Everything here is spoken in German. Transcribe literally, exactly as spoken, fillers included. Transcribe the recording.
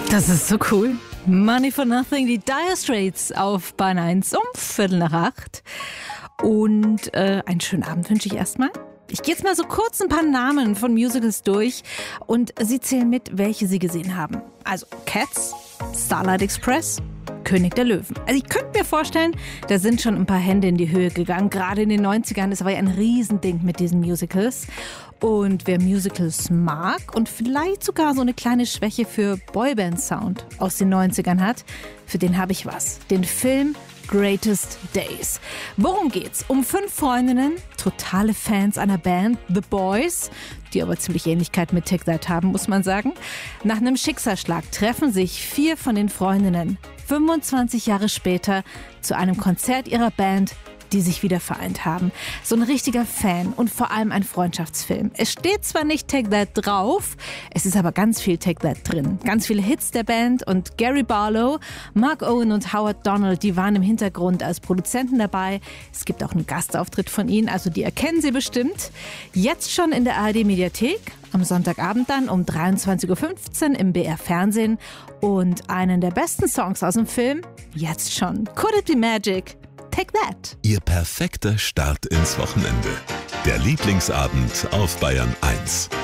Das ist so cool. Money for Nothing, die Dire Straits auf Bahn eins um Viertel nach acht. Und äh, einen schönen Abend wünsche ich erstmal. Ich gehe jetzt mal so kurz ein paar Namen von Musicals durch und Sie zählen mit, welche Sie gesehen haben. Also Cats, Starlight Express, König der Löwen. Also ich könnte mir vorstellen, da sind schon ein paar Hände in die Höhe gegangen. Gerade in den neunzigern, das war ja ein Riesending mit diesen Musicals. Und wer Musicals mag und vielleicht sogar so eine kleine Schwäche für Boyband-Sound aus den neunzigern hat, für den habe ich was. Den Film Greatest Days. Worum geht's? Um fünf Freundinnen, totale Fans einer Band, The Boys, die aber ziemlich Ähnlichkeit mit Take That haben, muss man sagen. Nach einem Schicksalsschlag treffen sich vier von den Freundinnen fünfundzwanzig Jahre später zu einem Konzert ihrer Band, die sich wieder vereint haben. So ein richtiger Fan und vor allem ein Freundschaftsfilm. Es steht zwar nicht Take That drauf, es ist aber ganz viel Take That drin. Ganz viele Hits der Band und Gary Barlow, Mark Owen und Howard Donald, die waren im Hintergrund als Produzenten dabei. Es gibt auch einen Gastauftritt von ihnen, also die erkennen Sie bestimmt. Jetzt schon in der A R D-Mediathek, am Sonntagabend dann um dreiundzwanzig Uhr fünfzehn im B R Fernsehen. Und einen der besten Songs aus dem Film, jetzt schon. Could It Be Magic? Take That. Ihr perfekter Start ins Wochenende. Der Lieblingsabend auf Bayern eins.